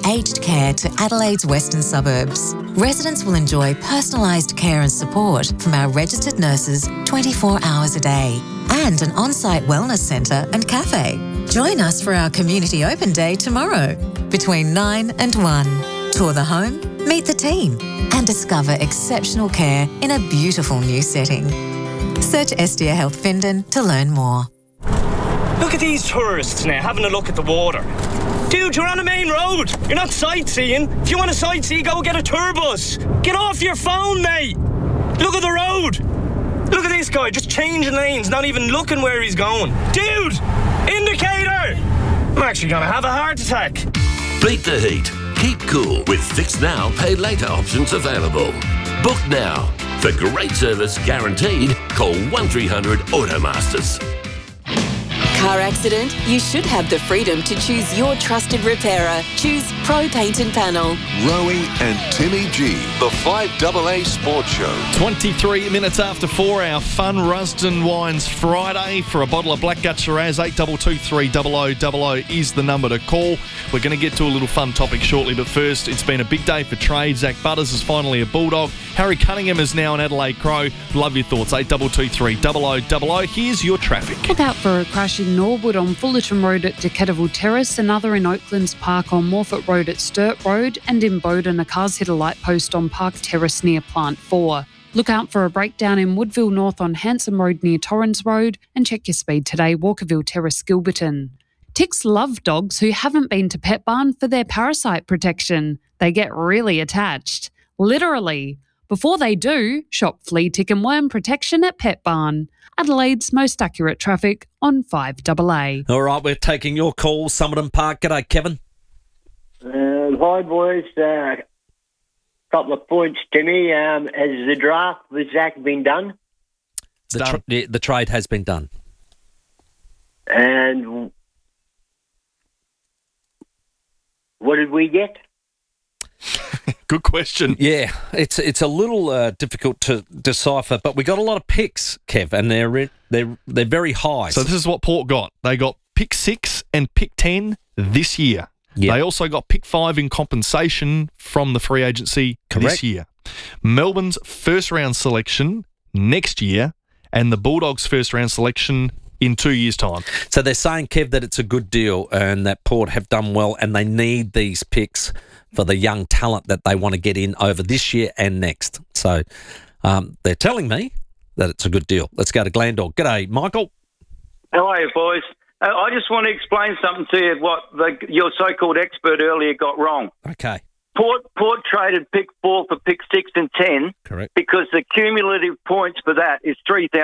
aged care to Adelaide's western suburbs. Residents will enjoy personalised care and support from our registered nurses 24 hours a day and an on-site wellness centre and cafe. Join us for our community open day tomorrow between 9 and 1. Tour the home, meet the team and discover exceptional care in a beautiful new setting. Search Estia Health Findon to learn more. Look at these tourists now having a look at the water. Dude, you're on a main road. You're not sightseeing. If you want to sightsee, go get a tour bus. Get off your phone, mate. Look at the road. Look at this guy just changing lanes, not even looking where he's going. Dude, indicator. I'm actually going to have a heart attack. Beat the heat. Keep cool with Fix Now, Pay Later options available. Book now. For great service guaranteed, call 1300 Automasters. Car accident? You should have the freedom to choose your trusted repairer. Choose Pro Paint and Panel. Rowie and Timmy G, the 5AA Sports Show. 23 minutes after 4, our fun Rusden Wines Friday. For a bottle of Blackgut Shiraz, 8223 0000 is the number to call. We're going to get to a little fun topic shortly, but first, it's been a big day for trade. Zach Butters is finally a Bulldog. Harry Cunningham is now an Adelaide Crow. Love your thoughts, 8223 0000. Here's your traffic. Look out for a crash in Norwood on Fullerton Road at Decateville Terrace, another in Oaklands Park on Morfett Road at Sturt Road, and in Bowden, a car's hit a light post on Park Terrace near Plant 4. Look out for a breakdown in Woodville North on Hanson Road near Torrens Road, and check your speed today, Walkerville Terrace, Gilberton. Ticks love dogs who haven't been to Pet Barn for their parasite protection. They get really attached. Literally. Before they do, shop flea, tick and worm protection at Pet Barn. Adelaide's most accurate traffic on 5AA. All right, we're taking your call. Summerton Park. G'day, Kevin. Hi, boys. Couple of points, Timmy. Has the draft with Zach been done? The trade has been done. And what did we get? Good question. Yeah, it's a little difficult to decipher, but we got a lot of picks, Kev, and they're very high. So this is what Port got. They got pick 6 and pick 10 this year. Yep. They also got pick 5 in compensation from the free agency this year. Melbourne's first round selection next year, and the Bulldogs' first round selection in 2 years' time. So they're saying, Kev, that it's a good deal and that Port have done well and they need these picks for the young talent that they want to get in over this year and next. So they're telling me that it's a good deal. Let's go to Glandog. G'day, Michael. How are you, boys? I just want to explain something to you what your so-called expert earlier got wrong. Okay. Port traded pick 4 for pick 6 and 10. Correct. Because the cumulative points for that is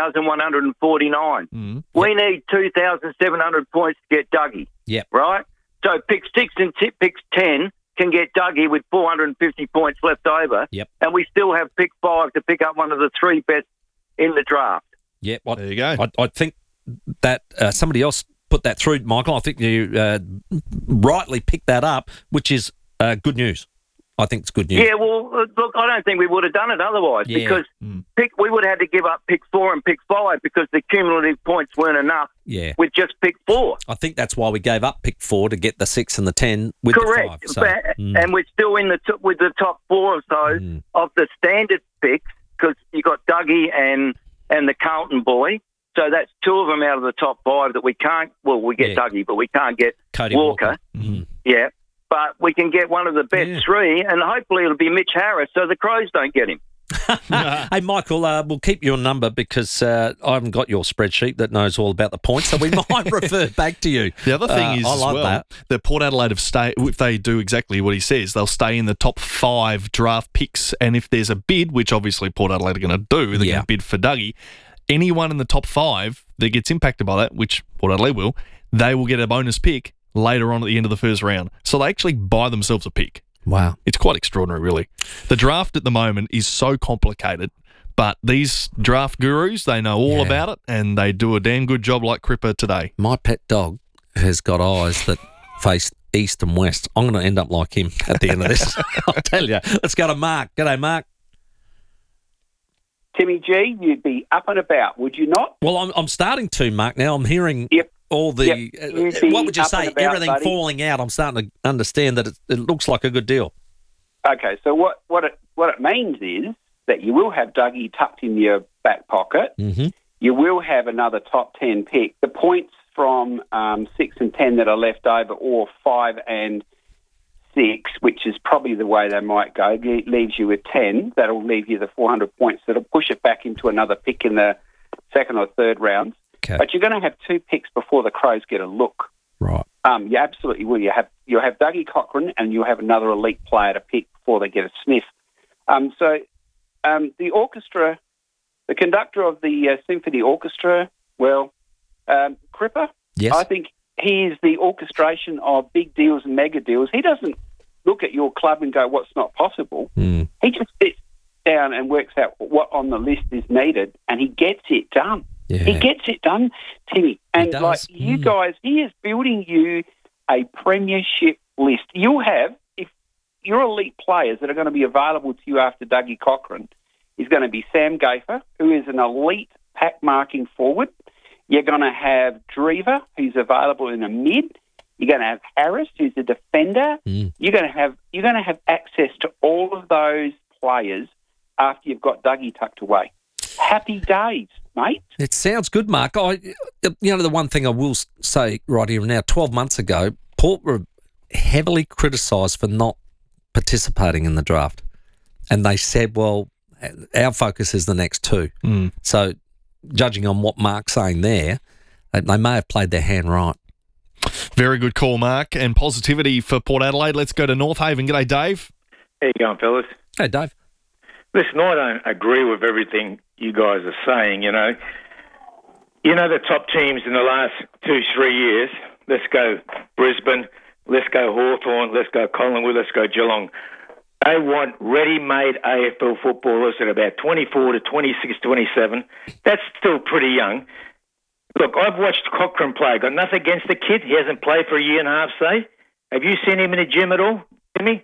3,149. Mm. We need 2,700 points to get Dougie. Yep. Right? So pick 6 and pick 10 can get Dougie with 450 points left over. Yep. And we still have pick 5 to pick up one of the 3 best in the draft. Yep. There you go. I think that somebody else put that through, Michael. I think you rightly picked that up, which is good news. I think it's good news. Yeah, well, look, I don't think we would have done it otherwise because we would have had to give up pick 4 and pick 5 because the cumulative points weren't enough with just pick 4. I think that's why we gave up pick 4 to get the 6 and the 10 with Correct. the 5. So, and we're still in with the top 4 or so of the standard picks because you got Dougie and the Carlton boy. So that's 2 of them out of the top 5 that we can't. Well, we get Dougie, but we can't get Cody Walker. Mm-hmm. Yeah. But we can get one of the best 3, and hopefully it'll be Mitch Harris so the Crows don't get him. Hey, Michael, we'll keep your number because I haven't got your spreadsheet that knows all about the points, so we might refer back to you. The other thing is I like that. the Port Adelaide have if they do exactly what he says, they'll stay in the top 5 draft picks, and if there's a bid, which obviously Port Adelaide are going to do, they're going to bid for Dougie, anyone in the top 5 that gets impacted by that, which Port Adelaide will, they will get a bonus pick later on at the end of the first round. So they actually buy themselves a pick. Wow. It's quite extraordinary, really. The draft at the moment is so complicated, but these draft gurus, they know all about it, and they do a damn good job like Cripper today. My pet dog has got eyes that face east and west. I'm going to end up like him at the end of this. I'll tell you. Let's go to Mark. G'day, Mark. Timmy G, you'd be up and about, would you not? Well, I'm starting to, Mark. Now I'm hearing all the... You'd be what would you up and say? about, Everything buddy. falling out, I'm starting to understand that it looks like a good deal. Okay, so what it means is that you will have Dougie tucked in your back pocket. Mm-hmm. You will have another top 10 pick. The points from 6 and 10 that are left over, or 5 and 6, which is probably the way they might go, leaves you with 10. That'll leave you the 400 points. That'll push it back into another pick in the second or third rounds. Okay. But you're going to have 2 picks before the Crows get a look. Right. You absolutely will. You'll have Dougie Cochran, and you'll have another elite player to pick before they get a sniff. The orchestra, the conductor of the symphony orchestra, Cripper, yes. I think he is the orchestration of big deals and mega deals. He doesn't look at your club and go, what's not possible. Mm. He just sits down and works out what on the list is needed, and he gets it done. Yeah. He gets it done, Timmy. And like you guys, he is building you a premiership list. You'll have, if your elite players that are going to be available to you after Dougie Cochran, is going to be Sam Gaffer, who is an elite pack marking forward. You're going to have Drever, who's available in a mid. You're going to have Harris, who's a defender. Mm. You're going to have access to all of those players after you've got Dougie tucked away. Happy days, mate. It sounds good, Mark. The one thing I will say right here and now, 12 months ago, Port were heavily criticised for not participating in the draft. And they said, well, our focus is the next 2. Mm. So, judging on what Mark's saying there, they may have played their hand right. Very good call, Mark. And positivity for Port Adelaide. Let's go to North Haven. G'day, Dave. How you going, fellas? Hey, Dave. Listen, I don't agree with everything you guys are saying, You know the top teams in the last 2-3 years. Let's go Brisbane, let's go Hawthorn, let's go Collingwood, let's go Geelong. They want ready-made AFL footballers at about 24 to 26, 27. That's still pretty young. Look, I've watched Cochran play. Got nothing against the kid. He hasn't played for a year and a half, say. Have you seen him in the gym at all, Timmy?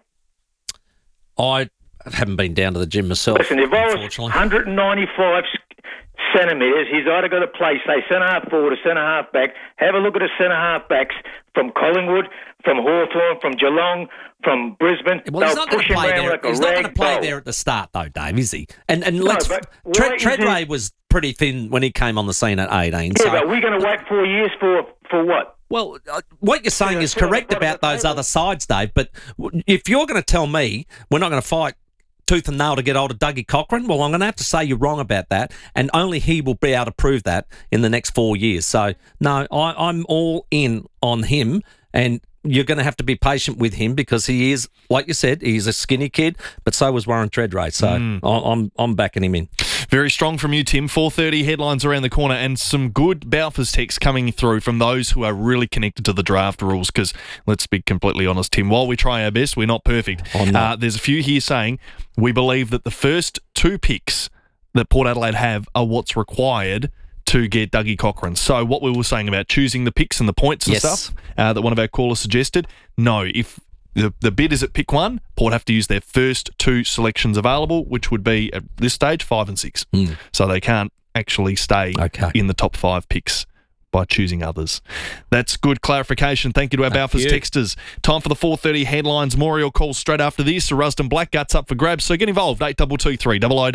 I haven't been down to the gym myself. Listen, if I was 195 centimetres, he's either got to play, say, centre-half forward or centre-half back. Have a look at the centre-half backs from Collingwood, from Hawthorn, from Geelong, from Brisbane. Well, he's not going to play there. Like he's not going to play there at the start, though, Dave, is he? And Treadway was pretty thin when he came on the scene at 18. Yeah, but we're going to wait 4 years for what? Well, what you're saying is correct about those other sides, Dave, but if you're going to tell me we're not going to fight tooth and nail to get hold of Dougie Cochran, well, I'm going to have to say you're wrong about that, and only he will be able to prove that in the next 4 years. So, no, I'm all in on him, and you're going to have to be patient with him because he is, like you said, he's a skinny kid, but so was Warren Treadway. So I'm backing him in. Very strong from you, Tim. 4:30 headlines around the corner, and some good Balfour's texts coming through from those who are really connected to the draft rules. Because let's be completely honest, Tim, while we try our best, we're not perfect. There's a few here saying we believe that the first 2 picks that Port Adelaide have are what's required to get Dougie Cochran. So what we were saying about choosing the picks and the points and stuff that one of our callers suggested, no, if the bid is at pick 1, Port have to use their first 2 selections available, which would be, at this stage, 5 and 6. So they can't actually stay in the top 5 picks by choosing others. That's good clarification. Thank you to our Balfour's texters. Time for the 4:30 headlines. More of your calls straight after this. Rusden Blackguts up for grabs, so get involved. 8223 0000.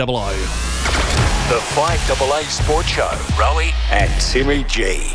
The 5AA Sports Show. Rowie and Timmy G.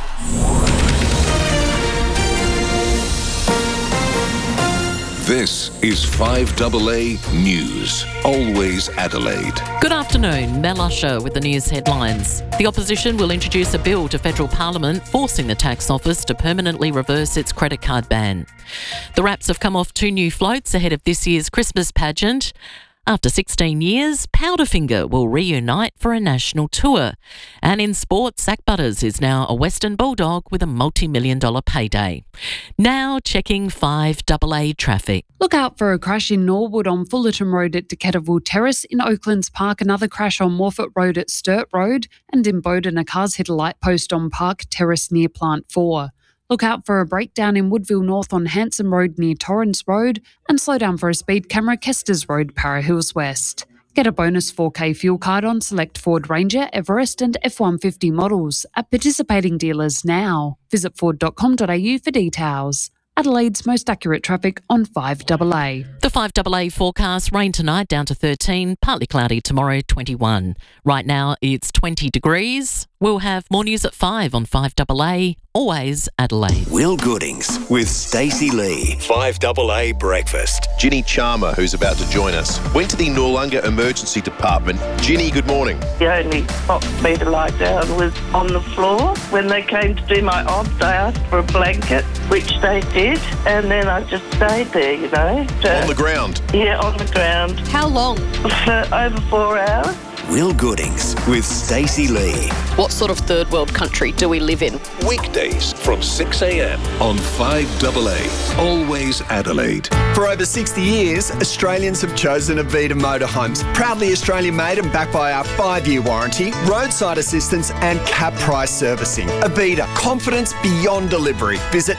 This is 5AA News. Always Adelaide. Good afternoon. Mel Usher with the news headlines. The opposition will introduce a bill to federal parliament forcing the tax office to permanently reverse its credit card ban. The Raps have come off 2 new floats ahead of this year's Christmas pageant. After 16 years, Powderfinger will reunite for a national tour. And in sport, Zach Butters is now a Western Bulldog with a multi-million-dollar payday. Now checking 5AA traffic. Look out for a crash in Norwood on Fullerton Road at Decatterville Terrace, in Oaklands Park another crash on Morphett Road at Sturt Road, and in Bowden a car's hit a light post on Park Terrace near Plant 4. Look out for a breakdown in Woodville North on Hanson Road near Torrance Road, and slow down for a speed camera Kesters Road, Para Hills West. Get a bonus 4K fuel card on select Ford Ranger, Everest and F-150 models at participating dealers now. Visit ford.com.au for details. Adelaide's most accurate traffic on 5AA. The 5AA forecast, rain tonight down to 13, partly cloudy tomorrow 21. Right now it's 20 degrees. We'll have more news at 5 on 5AA, always Adelaide. Will Goodings with Stacey Lee. 5AA Breakfast. Ginny Charmer, who's about to join us, went to the Noarlunga Emergency Department. Ginny, good morning. The only spot for me to lie down was on the floor. When they came to do my obs, I asked for a blanket, which they did, and then I just stayed there, you know. On the ground? Yeah, on the ground. How long? For over 4 hours. Will Goodings with Stacey Lee. What sort of third world country do we live in? Weekdays from 6 a.m. on 5AA. Always Adelaide. For over 60 years, Australians have chosen Avita Motorhomes. Proudly Australian made and backed by our 5-year warranty, roadside assistance and cap price servicing. Avita, confidence beyond delivery. Visit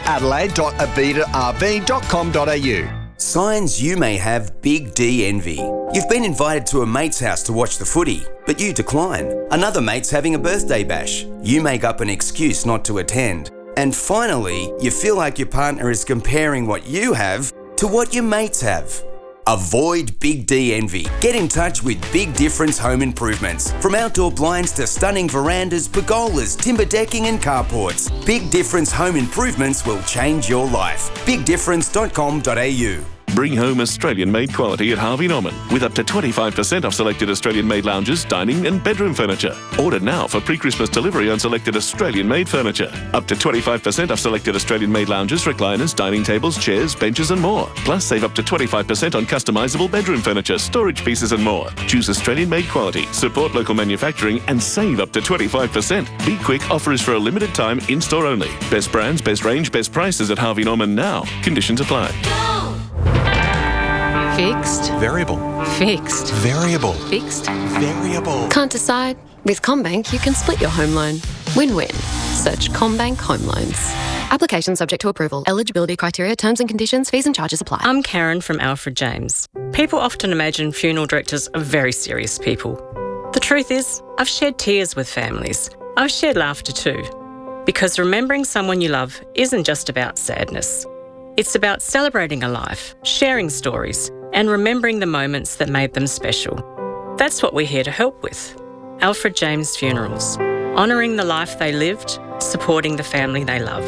adelaide.avitarv.com.au. Signs you may have Big D envy. You've been invited to a mate's house to watch the footy, but you decline. Another mate's having a birthday bash. You make up an excuse not to attend. And finally, you feel like your partner is comparing what you have to what your mates have. Avoid Big D envy. Get in touch with Big Difference Home Improvements. From outdoor blinds to stunning verandas, pergolas, timber decking and carports, Big Difference Home Improvements will change your life. BigDifference.com.au. Bring home Australian-made quality at Harvey Norman with up to 25% off selected Australian-made lounges, dining and bedroom furniture. Order now for pre-Christmas delivery on selected Australian-made furniture. Up to 25% off selected Australian-made lounges, recliners, dining tables, chairs, benches and more. Plus, save up to 25% on customisable bedroom furniture, storage pieces and more. Choose Australian-made quality, support local manufacturing and save up to 25%. Be quick, offer is for a limited time, in-store only. Best brands, best range, best prices at Harvey Norman now. Conditions apply. Fixed. Variable. Fixed. Variable. Fixed. Variable. Can't decide? With CommBank, you can split your home loan. Win-win. Search CommBank Home Loans. Application subject to approval. Eligibility criteria, terms and conditions, fees and charges apply. I'm Karen from Alfred James. People often imagine funeral directors are very serious people. The truth is, I've shed tears with families. I've shared laughter too. Because remembering someone you love isn't just about sadness. It's about celebrating a life, sharing stories, and remembering the moments that made them special. That's what we're here to help with. Alfred James Funerals. Honouring the life they lived, supporting the family they love.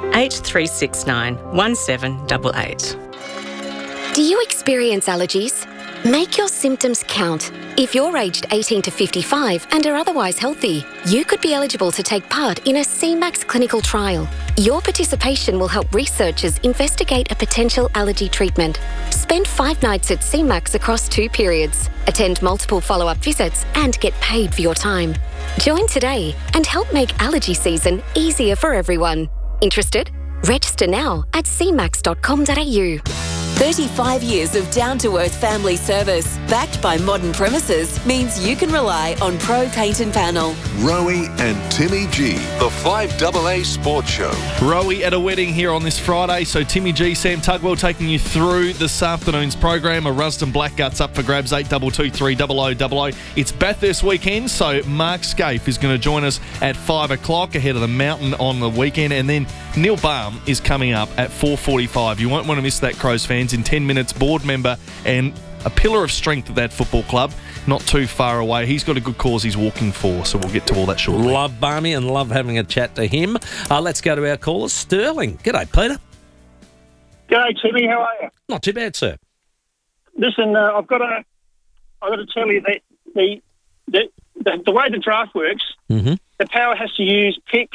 8369 1788. Do you experience allergies? Make your symptoms count. If you're aged 18 to 55 and are otherwise healthy, you could be eligible to take part in a CMAX clinical trial. Your participation will help researchers investigate a potential allergy treatment. Spend 5 nights at CMAX across 2 periods. Attend multiple follow-up visits and get paid for your time. Join today and help make allergy season easier for everyone. Interested? Register now at cmax.com.au. 35 years of down-to-earth family service, backed by modern premises, means you can rely on Pro Paint and Panel. Rowie and Timmy G, the 5AA Sports Show. Rowie at a wedding here on this Friday, so Timmy G, Sam Tugwell taking you through this afternoon's program. A Rusden Blackguts up for grabs, 8223 0000. It's Bathurst weekend, so Mark Scaife is going to join us at 5 o'clock ahead of the Mountain on the weekend, and then Neil Baum is coming up at 4:45. You won't want to miss that, Crows fans. In 10 minutes, board member and a pillar of strength at that football club, not too far away. He's got a good cause he's walking for, so we'll get to all that shortly. Love Barney and love having a chat to him. Let's go to our caller, Sterling. G'day, Peter. G'day, Timmy. How are you? Not too bad, sir. Listen, I've got to tell you that the way the draft works, the Power has to use pick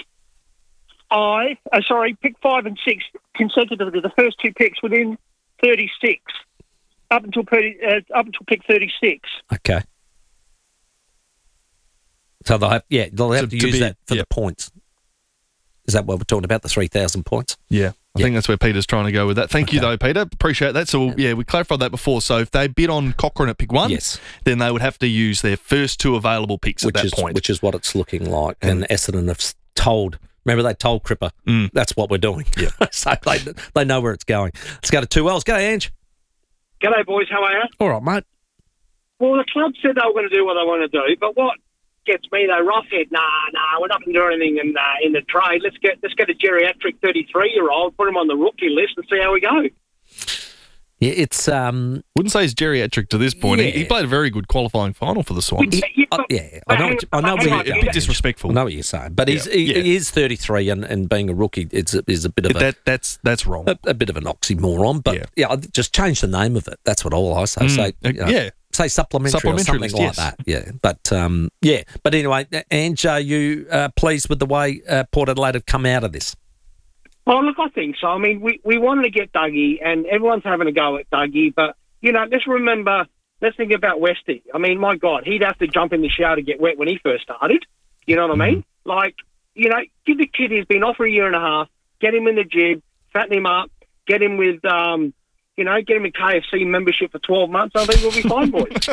5 and 6 consecutively. The first 2 picks within 36 up until pick 36. Okay. So they'll have to use that for the points. Is that what we're talking about, the 3,000 points? Yeah. I think that's where Peter's trying to go with that. Thank you, though, Peter. Appreciate that. So, we clarified that before. So, if they bid on Cochrane at pick 1, then they would have to use their first 2 available picks at that point. Which is what it's looking like. And Essendon have told... Remember, they told Cripper, that's what we're doing. Yeah. So they know where it's going. Let's go to 2Ls. Go, Ange. G'day, boys. How are you? All right, mate. Well, the club said they were going to do what they want to do, but what gets me, though, Roughhead, nah, we're not going to do anything in the trade. Let's get a geriatric 33-year-old, put him on the rookie list and see how we go. Yeah, it's wouldn't say he's geriatric to this point. Yeah. He played a very good qualifying final for the Swans. I know what you're a bit disrespectful. I know what you're saying, but he is 33, and being a rookie is a bit of that's wrong. A bit of an oxymoron. But yeah, just change the name of it. That's what all I say. Say supplementary or something list, like yes. that. Yeah, but anyway, Ange, are you pleased with the way Port Adelaide have come out of this? Well, look, I think so. I mean, we wanted to get Dougie, and everyone's having a go at Dougie, but, let's think about Westy. I mean, my God, he'd have to jump in the shower to get wet when he first started. You know what I mean? Like, give the kid, he's been off for a year and a half, get him in the gym, fatten him up, get him with, get him in KFC membership for 12 months. I think we'll be fine, boys.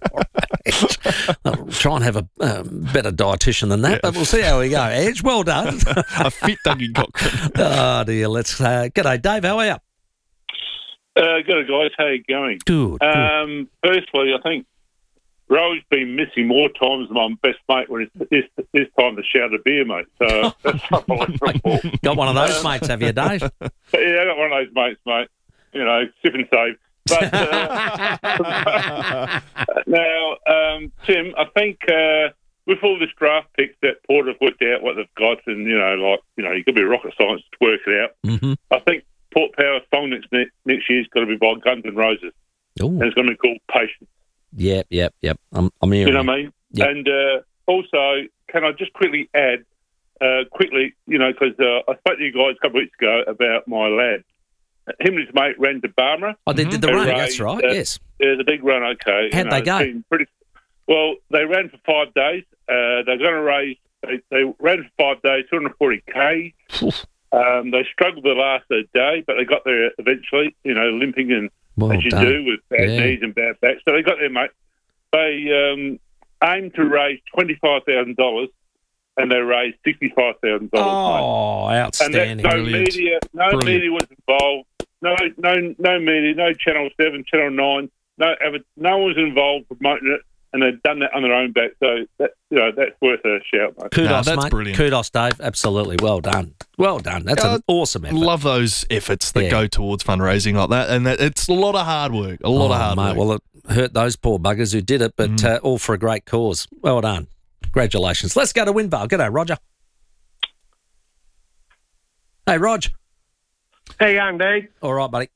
I'll try and have a better dietitian than that, but we'll see how we go. Edge, well done. A fit Dougie Cochran. Oh, dear. Let's g'day, Dave. How are you? Good, guys. How you going? Good. Firstly, I think Rowe's been missing more times than my best mate when it's time to shout a beer, mate. So that's unbelievable. Got one of those mates, have you, Dave? Yeah, I got one of those mates, mate. Sip and save. But now, Tim, I think with all this draft picks that Port have worked out what they've got, and you could be rocket science to work it out. Mm-hmm. I think Port Power's song next year's got to be by Guns N' Roses, and it's going to be called Patience. Yep. I'm hearing. You know what I mean? Yep. And also, can I just quickly add, because I spoke to you guys a couple of weeks ago about my lad. Him and his mate ran to Barmera. Oh, they did the run, that's right, yes. Yeah, the big run, okay. How'd they go? Well, they ran for 5 days. They're going to raise, they ran for 5 days, 240K. They struggled the last day, but they got there eventually, limping and as you do with bad knees and bad backs. So they got there, mate. They aimed to raise $25,000 and they raised $65,000. Oh, mate. outstanding! And media was involved. No media, no Channel 7, Channel 9. No one was involved promoting it, and they've done that on their own back. So that's worth a shout, mate. Kudos, that's mate. Brilliant. Kudos, Dave. Absolutely, well done. Well done. That's an awesome effort. Love those efforts that go towards fundraising like that, and it's a lot of hard work. A lot of hard work. Well, it hurt those poor buggers who did it, but all for a great cause. Well done. Congratulations. Let's go to Windvale. G'day, Roger. Hey, Rog. How you going, Dave? All right, buddy.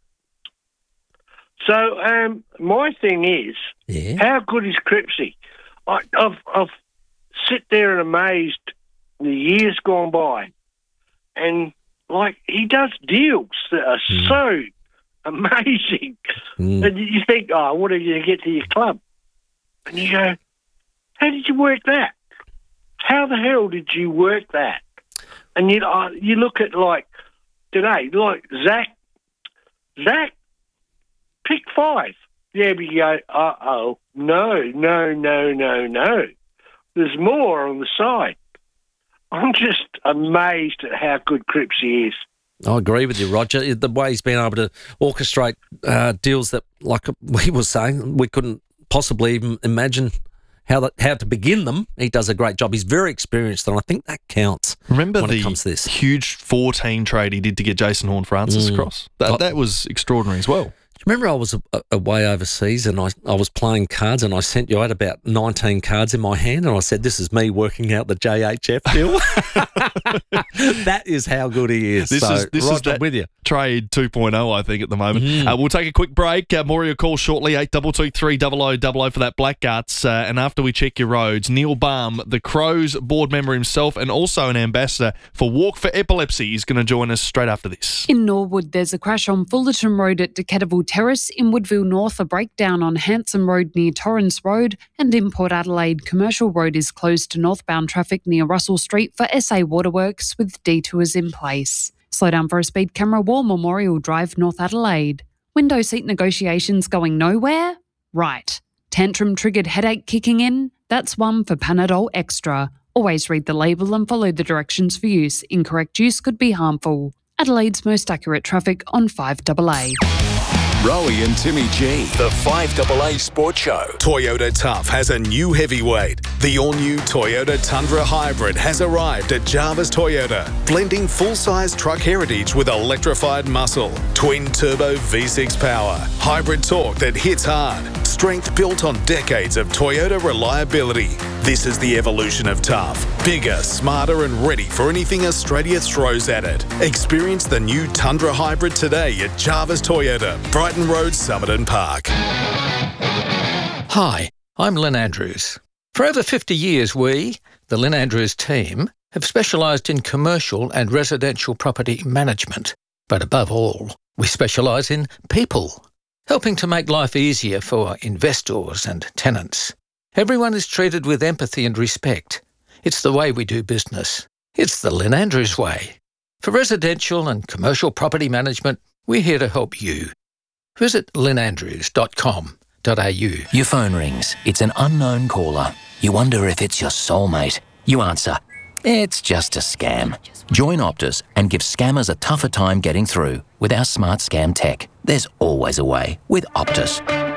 So, my thing is, how good is Cripsy? I've sit there and amazed the years gone by, and he does deals that are so amazing. And you think, what are you going to get to your club? And you go, how did you work that? How the hell did you work that? And you look at today, Zach pick 5. Yeah, but you go, no. There's more on the side. I'm just amazed at how good Cripsy is. I agree with you, Roger. The way he's been able to orchestrate deals that, like he was saying, we couldn't possibly even imagine how to begin them. He does a great job. He's very experienced, and I think that counts. Remember when the it comes to this huge 14 trade he did to get Jason Horne-Francis across? That was extraordinary as well. Do you remember I was away overseas and I was playing cards and I sent you out about 19 cards in my hand and I said, this is me working out the JHF deal. That is how good he is. This is that with you. Trade 2.0, I think, at the moment. We'll take a quick break. More of your calls shortly, 8223 0000 for that Blackguts. And after we check your roads, Neil Baum, the Crows board member himself and also an ambassador for Walk for Epilepsy, is going to join us straight after this. In Norwood, there's a crash on Fullerton Road at Decatable Terrace. In Woodville North, a breakdown on Hanson Road near Torrens Road. And in Port Adelaide, Commercial Road is closed to northbound traffic near Russell Street for SA Waterworks with detours in place. Slow down for a speed camera, War Memorial Drive, North Adelaide. Window seat negotiations going nowhere? Right. Tantrum-triggered headache kicking in? That's one for Panadol Extra. Always read the label and follow the directions for use. Incorrect use could be harmful. Adelaide's most accurate traffic on 5AA. Rowie and Timmy G. The 5AA Sports Show. Toyota Tough has a new heavyweight. The all-new Toyota Tundra Hybrid has arrived at Jarvis Toyota, blending full-size truck heritage with electrified muscle, twin-turbo V6 power, hybrid torque that hits hard, strength built on decades of Toyota reliability. This is the evolution of tough. Bigger, smarter and ready for anything Australia throws at it. Experience the new Tundra Hybrid today at Jarvis Toyota, Brighton Road, Somerton Park. Hi, I'm Lynn Andrews. For over 50 years, we, the Lynn Andrews team, have specialised in commercial and residential property management. But above all, we specialise in people, helping to make life easier for investors and tenants. Everyone is treated with empathy and respect. It's the way we do business. It's the Lynn Andrews way. For residential and commercial property management, we're here to help you. Visit lynnandrews.com.au. Your phone rings. It's an unknown caller. You wonder if it's your soulmate. You answer, it's just a scam. Join Optus and give scammers a tougher time getting through with our smart scam tech. There's always a way with Optus.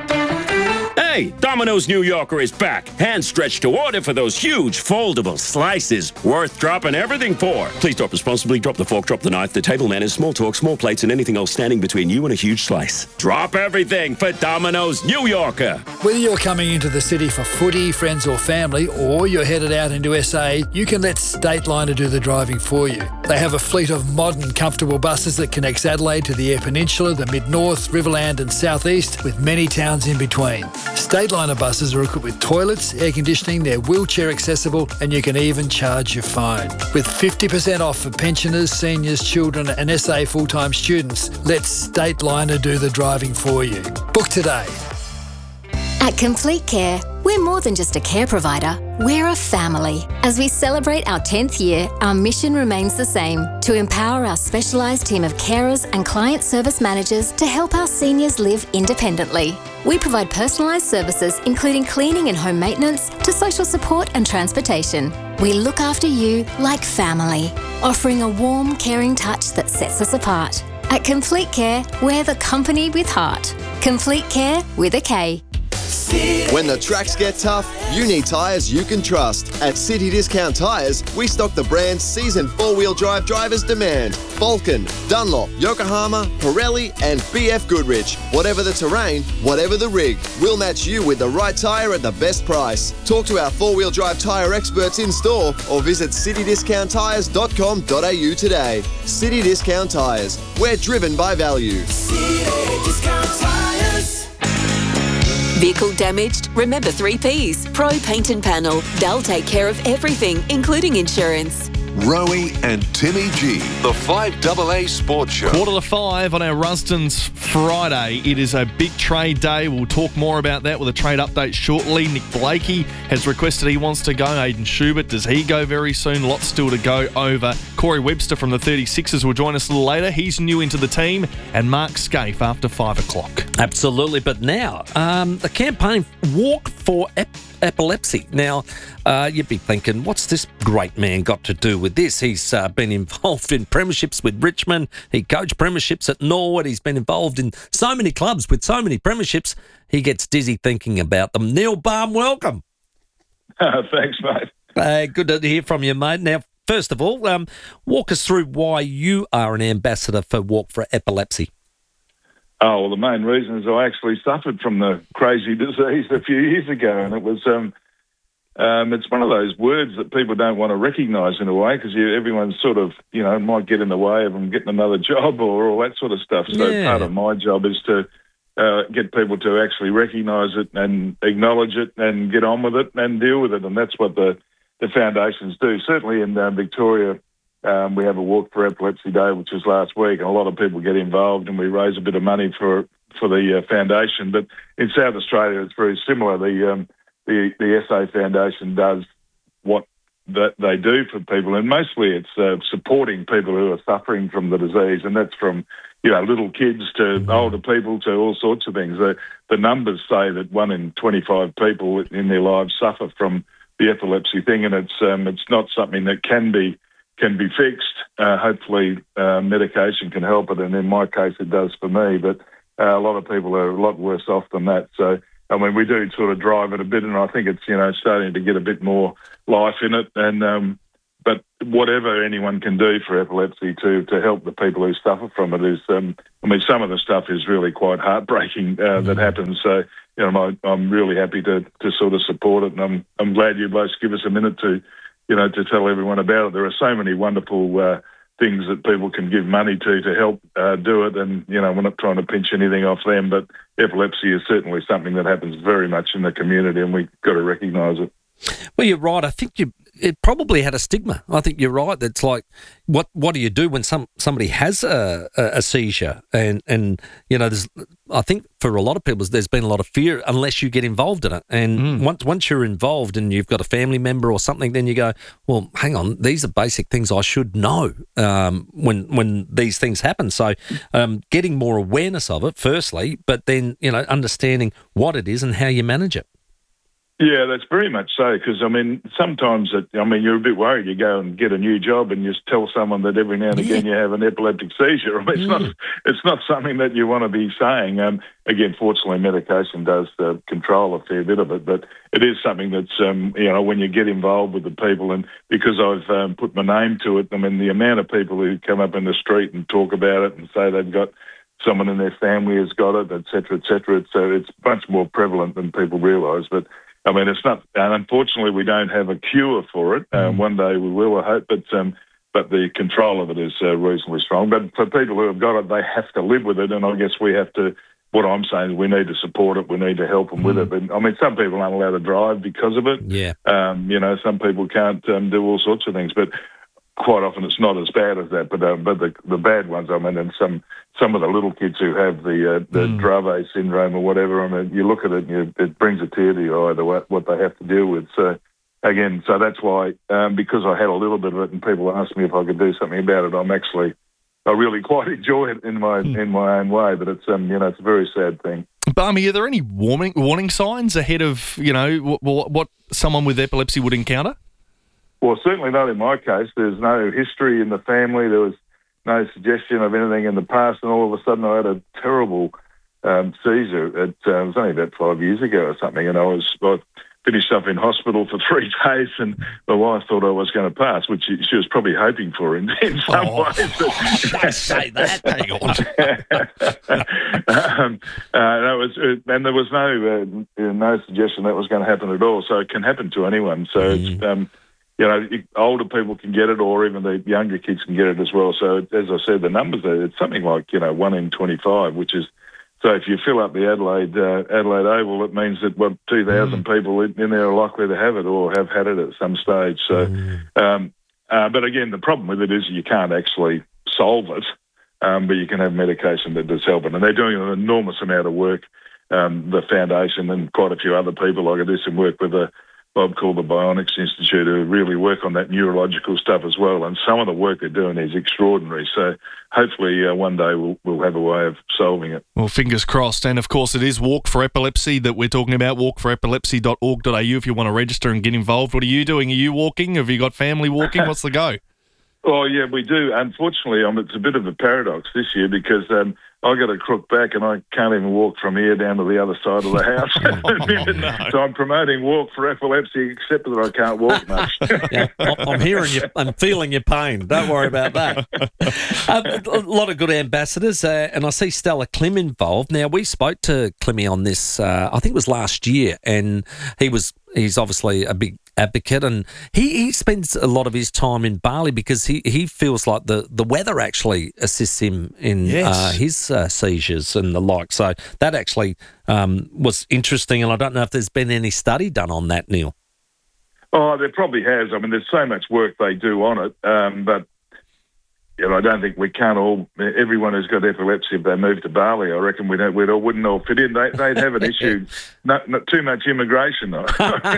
Hey, Domino's New Yorker is back. Hand stretched to order for those huge foldable slices. Worth dropping everything for. Please drop responsibly. Drop the fork, drop the knife. The table manners, small talk, small plates, and anything else standing between you and a huge slice. Drop everything for Domino's New Yorker. Whether you're coming into the city for footy, friends or family, or you're headed out into SA, you can let Stateliner do the driving for you. They have a fleet of modern, comfortable buses that connects Adelaide to the Eyre Peninsula, the Mid-North, Riverland and South East, with many towns in between. Stateliner buses are equipped with toilets, air conditioning, they're wheelchair accessible, and you can even charge your phone. With 50% off for pensioners, seniors, children and SA full-time students, let Stateliner do the driving for you. Book today. At Complete Care, we're more than just a care provider, we're a family. As we celebrate our 10th year, our mission remains the same, to empower our specialised team of carers and client service managers to help our seniors live independently. We provide personalised services including cleaning and home maintenance to social support and transportation. We look after you like family, offering a warm, caring touch that sets us apart. At Complete Care, we're the company with heart. Complete Care with a K. When the tracks get tough, you need tyres you can trust. At City Discount Tyres, we stock the brands seasoned four-wheel drive drivers demand. Vulcan, Dunlop, Yokohama, Pirelli and BF Goodrich. Whatever the terrain, whatever the rig, we'll match you with the right tyre at the best price. Talk to our four-wheel drive tyre experts in store or visit citydiscounttyres.com.au today. City Discount Tyres. We're driven by value. City Discount Tyres. Vehicle damaged? Remember 3 Ps. Pro Paint and Panel. They'll take care of everything, including insurance. Rowie and Timmy G. The 5AA Sports Show. 4:45 on our Rusden's Friday. It is a big trade day. We'll talk more about that with a trade update shortly. Nick Blakey has requested he wants to go. Aiden Schubert, does he go very soon? Lots still to go over. Corey Webster from the 36ers will join us a little later. He's new into the team. And Mark Scaife after 5 o'clock. Absolutely. But now, the campaign Walk for Epilepsy. Now, you'd be thinking, what's this great man got to do with this? He's been involved in premierships with Richmond. He coached premierships at Norwood. He's been involved in so many clubs with so many premierships. He gets dizzy thinking about them. Neil Baum, welcome. Thanks, mate. Good to hear from you, mate. Now, first of all, walk us through why you are an ambassador for Walk for Epilepsy. Oh, well, the main reason is I actually suffered from the crazy disease a few years ago, and it was it's one of those words that people don't want to recognise in a way because everyone's sort of, might get in the way of them getting another job or all that sort of stuff. So part of my job is to get people to actually recognise it and acknowledge it and get on with it and deal with it, and that's what the foundations do. Certainly in Victoria, we have a Walk for Epilepsy Day, which was last week, and a lot of people get involved, and we raise a bit of money for the foundation. But in South Australia, it's very similar. The SA Foundation does what that they do for people, and mostly it's supporting people who are suffering from the disease, and that's from little kids to older people to all sorts of things. The numbers say that 1 in 25 people in their lives suffer from the epilepsy thing, and it's not something that can be fixed. Hopefully medication can help it, and in my case it does for me. But A lot of people are a lot worse off than that. So, I mean, we do sort of drive it a bit, and I think it's, starting to get a bit more life in it. And but whatever anyone can do for epilepsy to help the people who suffer from it is, some of the stuff is really quite heartbreaking that happens. So, I'm really happy to sort of support it, and I'm glad you both give us a minute to tell everyone about it. There are so many wonderful things that people can give money to help do it, and we're not trying to pinch anything off them, but epilepsy is certainly something that happens very much in the community, and we've got to recognise it. Well, you're right. I think it probably had a stigma. I think you're right. That's like, what do you do when somebody has a seizure? And there's, I think for a lot of people, there's been a lot of fear unless you get involved in it. And once you're involved and you've got a family member or something, then you go, well, hang on, these are basic things I should know when these things happen. So getting more awareness of it, firstly, but then, understanding what it is and how you manage it. Yeah, that's very much so, because, sometimes, you're a bit worried. You go and get a new job and you tell someone that every now and again you have an epileptic seizure. It's not something that you want to be saying. Again, fortunately, medication does control a fair bit of it, but it is something that's, when you get involved with the people, and because I've put my name to it, the amount of people who come up in the street and talk about it and say they've got someone in their family has got it, et cetera, it's much more prevalent than people realise, but it's not, and unfortunately we don't have a cure for it. One day we will, I hope, but the control of it is reasonably strong. But for people who have got it, they have to live with it, and I guess we have to, what I'm saying is we need to support it, we need to help them with it. But, some people aren't allowed to drive because of it. Yeah. Some people can't do all sorts of things, but quite often it's not as bad as that, but the bad ones, and some of the little kids who have the Dravet syndrome or whatever, you look at it and it brings a tear to your eye, what they have to deal with. So again, that's why, because I had a little bit of it and people asked me if I could do something about it, I really quite enjoy it in my own way, but it's it's a very sad thing. Barmy, are there any warning signs ahead of what someone with epilepsy would encounter? Well, certainly not in my case. There's no history in the family. There was no suggestion of anything in the past, and all of a sudden I had a terrible seizure. It was only about 5 years ago or something, and I finished up in hospital for 3 days, and my wife thought I was going to pass, which she was probably hoping for in some ways. Don't say that. Hang on. And there was no suggestion that was going to happen at all. So it can happen to anyone. So it's older people can get it, or even the younger kids can get it as well. So, as I said, the numbers it's something like 1 in 25, which is, so if you fill up the Adelaide Oval, it means that 2,000 people in there are likely to have it or have had it at some stage. So, but again, the problem with it is you can't actually solve it, but you can have medication that does help it, and they're doing an enormous amount of work. The foundation and quite a few other people, like I do some work with Bob called the Bionics Institute, who really work on that neurological stuff as well. And some of the work they're doing is extraordinary. So hopefully one day we'll have a way of solving it. Well, fingers crossed. And, of course, it is Walk for Epilepsy that we're talking about, walkforepilepsy.org.au if you want to register and get involved. What are you doing? Are you walking? Have you got family walking? What's the go? Oh, yeah, we do. Unfortunately, it's a bit of a paradox this year because I got a crook back and I can't even walk from here down to the other side of the house. No. So I'm promoting Walk for Epilepsy, except that I can't walk much. Yeah, I'm hearing you. I'm feeling your pain. Don't worry about that. A lot of good ambassadors, and I see Stella Klim involved. Now, we spoke to Klimmy on this, I think it was last year, and he's obviously a big advocate, and he spends a lot of his time in Bali because he feels like the weather actually assists him in his seizures and the like. So that actually was interesting, and I don't know if there's been any study done on that, Neil. Oh, there probably has. There's so much work they do on it, but I don't think we can't all. Everyone who's got epilepsy, if they move to Bali, I reckon we wouldn't all fit in. They'd have an issue. Not too much immigration, though.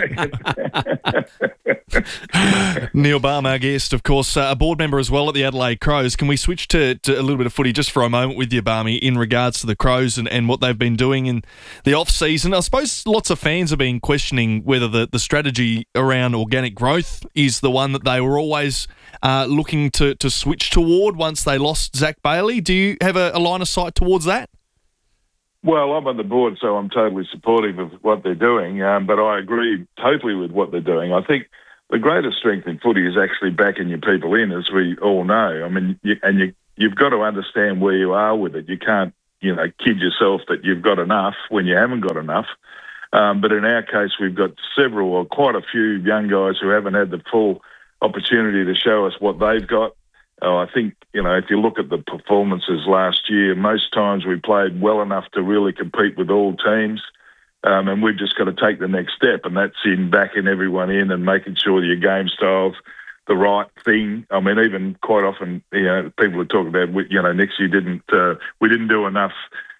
Neil Balme, our guest, of course, a board member as well at the Adelaide Crows. Can we switch to a little bit of footy just for a moment with you, Balme, in regards to the Crows and what they've been doing in the off-season? I suppose lots of fans have been questioning whether the strategy around organic growth is the one that they were always looking to switch toward once they lost Zach Bailey. Do you have a line of sight towards that? Well, I'm on the board, so I'm totally supportive of what they're doing, but I agree totally with what they're doing. I think the greatest strength in footy is actually backing your people in, as we all know. I mean, you've got to understand where you are with it. You can't, kid yourself that you've got enough when you haven't got enough. But in our case, we've got quite a few young guys who haven't had the full opportunity to show us what they've got. I think, if you look at the performances last year, most times we played well enough to really compete with all teams. And we've just got to take the next step, and that's in backing everyone in and making sure your game style's the right thing. I mean, even quite often, people are talking about, next year we didn't do enough,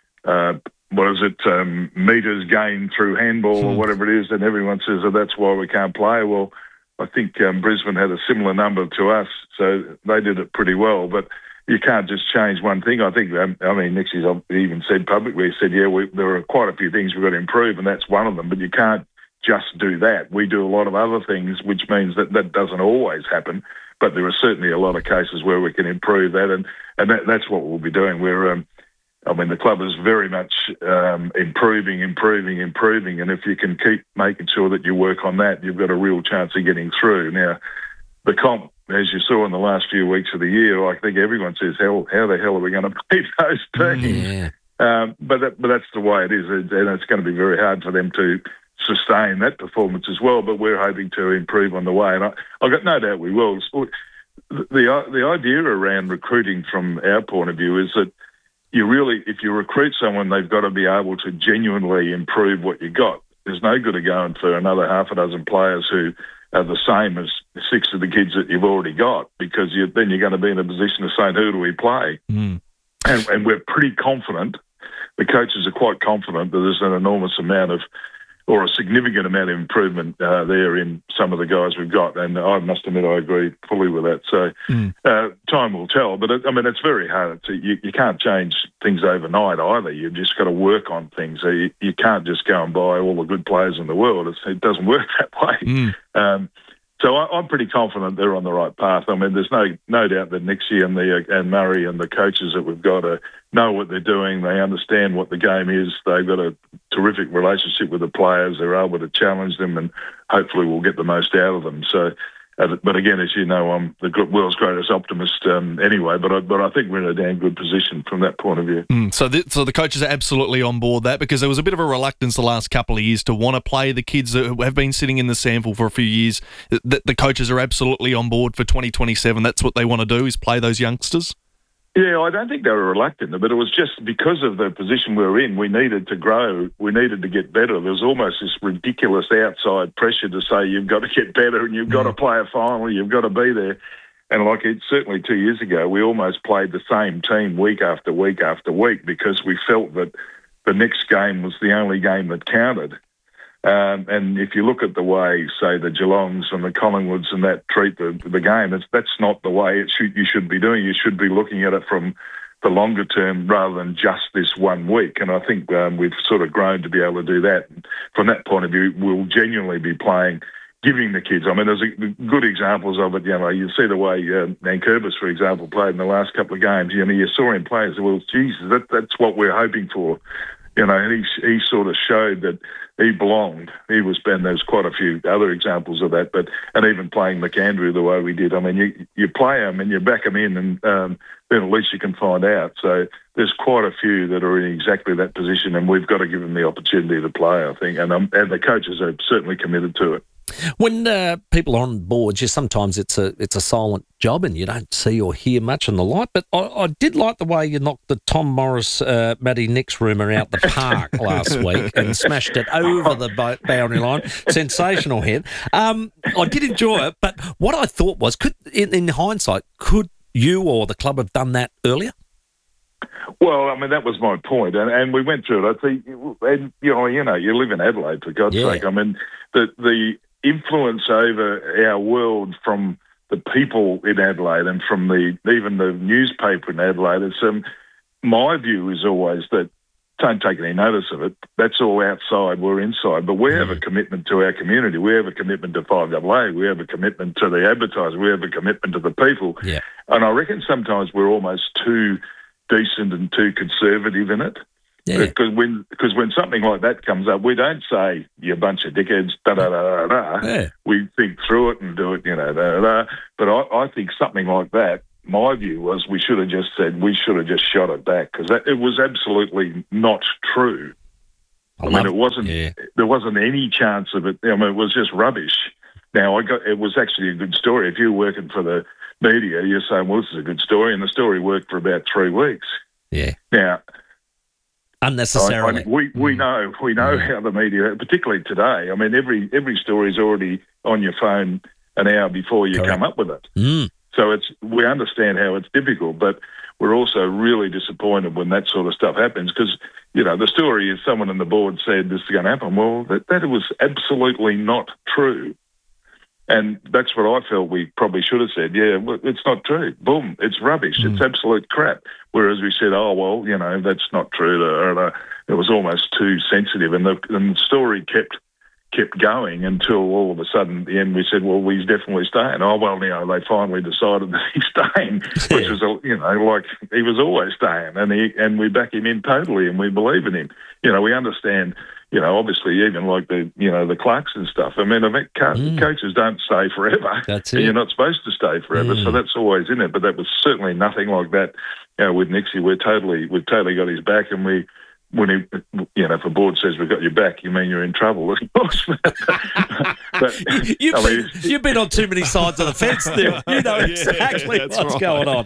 meters gained through handball or whatever it is, and everyone says that's why we can't play. Well, I think Brisbane had a similar number to us, so they did it pretty well. But you can't just change one thing. I think, Nixie's even said publicly, there are quite a few things we've got to improve, and that's one of them. But you can't just do that. We do a lot of other things, which means that doesn't always happen. But there are certainly a lot of cases where we can improve that, and that's what we'll be doing. The club is very much improving, and if you can keep making sure that you work on that, you've got a real chance of getting through. Now, the comp, as you saw in the last few weeks of the year, I think everyone says, how the hell are we going to beat those teams? But that's the way it is, and it's going to be very hard for them to sustain that performance as well, but we're hoping to improve on the way, and I've got no doubt we will. The idea around recruiting from our point of view is that if you recruit someone, they've got to be able to genuinely improve what you got. There's no good of going for another half a dozen players who are the same as 6 of the kids that you've already got, because then you're going to be in a position of saying, who do we play? And we're pretty confident, the coaches are quite confident that there's an enormous amount of, or a significant amount of improvement there in some of the guys we've got. And I must admit, I agree fully with that. So time will tell. But, it's very hard. You can't change things overnight either. You've just got to work on things. So you can't just go and buy all the good players in the world. It doesn't work that way. So I'm pretty confident they're on the right path. There's no doubt that Nixie and Murray and the coaches that we've got know what they're doing. They understand what the game is. They've got a terrific relationship with the players. They're able to challenge them, and hopefully we'll get the most out of them. So, but again, as you know, I'm the world's greatest optimist anyway. But I think we're in a damn good position from that point of view. So the coaches are absolutely on board that, because there was a bit of a reluctance the last couple of years to want to play the kids that have been sitting in the sample for a few years. The coaches are absolutely on board for 2027. That's what they want to do, is play those youngsters. Yeah, I don't think they were reluctant, but it was just because of the position we were in. We needed to grow. We needed to get better. There was almost this ridiculous outside pressure to say you've got to get better and you've got to play a final, you've got to be there. And certainly 2 years ago, we almost played the same team week after week after week, because we felt that the next game was the only game that counted. And if you look at the way, say, the Geelongs and the Collingwoods and that treat the game, that's not the way you should be doing. You should be looking at it from the longer term rather than just this 1 week. And I think we've sort of grown to be able to do that. And from that point of view, we'll genuinely be playing, giving the kids. There's good examples of it. You see the way Nankervis, for example, played in the last couple of games. You saw him play and said, well, Jesus, that's what we're hoping for. And he sort of showed that he belonged. And there's quite a few other examples of that, and even playing McAndrew the way we did. You play them and you back them in, and then at least you can find out. So there's quite a few that are in exactly that position, and we've got to give them the opportunity to play, I think. And the coaches are certainly committed to it. When people are on board, sometimes it's a silent job and you don't see or hear much and the like. But I did like the way you knocked the Tom Morris, Matty Nix rumour out the park last week and smashed it over the boundary line. Sensational hit. I did enjoy it, but what I thought was, in hindsight, could you or the club have done that earlier? Well, that was my point, and we went through it. I think, and you live in Adelaide, for God's sake. The influence over our world from the people in Adelaide and from even the newspaper in Adelaide. My view is always that don't take any notice of it. That's all outside. We're inside. But we have a commitment to our community. We have a commitment to 5AA. We have a commitment to the advertisers. We have a commitment to the people. Yeah. And I reckon sometimes we're almost too decent and too conservative in it. Because when something like that comes up, we don't say, you bunch of dickheads, da-da-da-da-da. Yeah. We think through it and do it, da-da-da. But I think something like that, my view was we should have just shot it back, because it was absolutely not true. It wasn't. There wasn't any chance of it. It was just rubbish. Now, it was actually a good story. If you're working for the media, you're saying, well, this is a good story, and the story worked for about 3 weeks. Yeah. Now, unnecessarily. We know how the media, particularly today. I mean, every story is already on your phone an hour before you come up with it. So we understand how it's difficult, but we're also really disappointed when that sort of stuff happens, because the story is someone on the board said this is going to happen. Well, that was absolutely not true. And that's what I felt we probably should have said. Yeah, well, it's not true. Boom, it's rubbish. It's absolute crap. Whereas we said, oh, well, that's not true. It was almost too sensitive. And the story kept going until all of a sudden at the end we said, well, he's definitely staying. Oh, well, they finally decided that he's staying, which was, like he was always staying. And we back him in totally, and we believe in him. We understand, obviously even like the Clarkson stuff. I mean, coaches don't stay forever. That's it. it. You're not supposed to stay forever, so that's always in it. But that was certainly nothing like that. With Nixie, we've totally got his back, and when if a board says we've got your back, you mean you're in trouble, of course. But you've been on too many sides of the fence there. You know exactly what's going on.